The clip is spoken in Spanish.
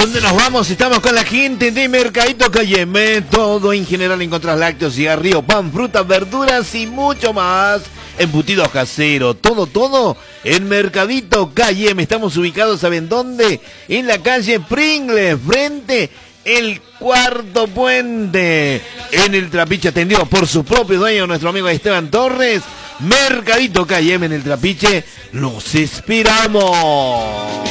¿Dónde nos vamos? Estamos con la gente de Mercadito Cayeme. Todo en general encontrás lácteos, cigarrillos, pan, frutas, verduras y mucho más. Embutidos caseros, todo en Mercadito Cayeme. Estamos ubicados, ¿saben dónde? En la calle Pringles, frente el Cuarto Puente. En el Trapiche, atendido por su propio dueño, nuestro amigo Esteban Torres. Mercadito Cayeme en el Trapiche. ¡Los esperamos!